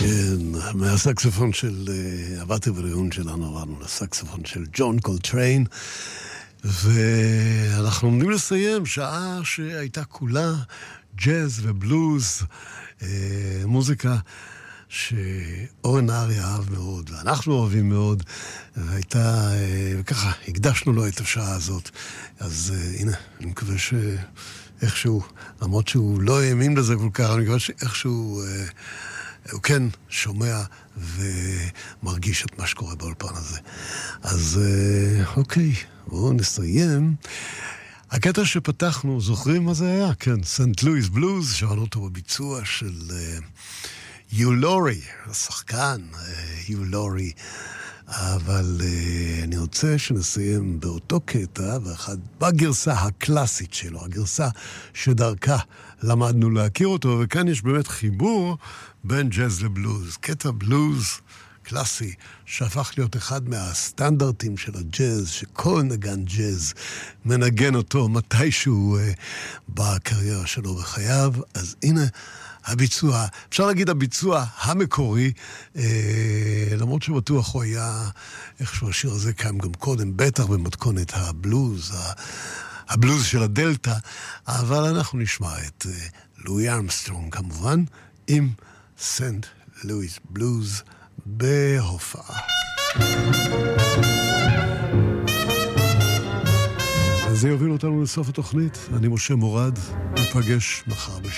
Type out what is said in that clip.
כן, מהסקסופון של אבטה וריון שלנו עברנו לסקסופון של ג'ון קולטריין, ואנחנו עומדים לסיים שעה שהייתה כולה ג'אז ובלוז, מוזיקה שאורן נהרי אהב מאוד, ואנחנו אוהבים מאוד, והייתה, וככה, הקדשנו לו את השעה הזאת. אז הנה, אני מקווה שאיכשהו, למרות שהוא לא האמין לזה כל כך, אני מקווה שאיכשהו הוא כן שומע ומרגיש את מה שקורה באולפן הזה. אז אוקיי, בואו נסיים. הקטע שפתחנו, זוכרים מה זה היה? כן, סנט לואיס בלוז, שמענו אותו בביצוע של יו לורי, השחקן יו לורי, אבל אני רוצה שנסיים באותו קטע, בגרסה הקלאסית שלו, הגרסה שדרכה למדנו להכיר אותו, וכאן יש באמת חיבור בין ג'אז לבלוז, קטע בלוז קלאסי, שהפך להיות אחד מהסטנדרטים של הג'אז, שכל נגן ג'אז מנגן אותו מתישהו בקריירה שלו בחייו. אז הנה הביצוע, אפשר להגיד הביצוע המקורי, למרות שבטוח הוא היה, איכשהו השיר הזה קיים גם קודם, בטח במתכונת הבלוז, הבלוז של הדלטה, אבל אנחנו נשמע את לואי ארמסטרונג כמובן, עם סנט לואיס בלוז בהופעה. אז זה יוביל אותנו לסוף התוכנית. אני משה מורד, נפגש מחר